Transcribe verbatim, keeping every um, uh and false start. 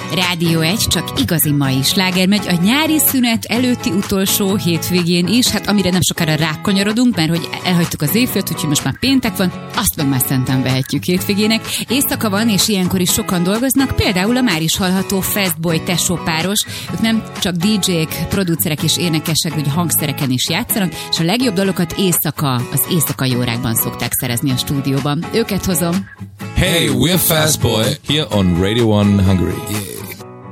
Rádió egy, csak igazi mai sláger megy a nyári szünet előtti utolsó hétvégén is, hát amire nem sokára rákanyarodunk, mert hogy elhagytuk az évfélt, úgyhogy most már péntek van, azt meg már szenten vehetjük hétvégének. Éjszaka van, és ilyenkor is sokan dolgoznak, például a már is hallható Fastboy tesópáros. Ők nem csak dé dzsék, producerek és énekesek, hogy hangszereken is játszanak, és a legjobb dalokat éjszaka, az éjszakai órákban szokták szerezni a stúdióban. Őket hozom. Hey, we're Fastboy here on Radio One Hungary. Yeah.